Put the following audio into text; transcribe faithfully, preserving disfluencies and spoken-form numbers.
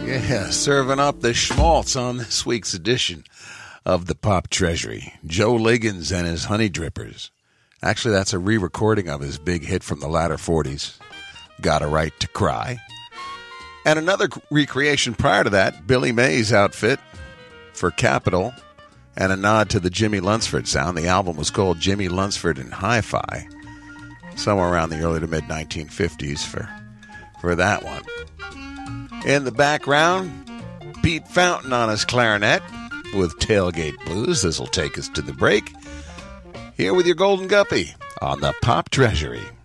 Yeah, serving up the schmaltz on this week's edition of the Pop Treasury. Joe Liggins and his Honey Drippers. Actually, that's a re-recording of his big hit from the latter forties, Got a Right to Cry. And another recreation prior to that, Billy Mays' outfit for Capitol, and a nod to the Jimmy Lunsford sound. The album was called Jimmy Lunsford and Hi-Fi, somewhere around the early to mid nineteen fifties for, for that one. In the background, Pete Fountain on his clarinet with Tailgate Blues. This will take us to the break. Here with your Golden Guppy on the Pop Treasury.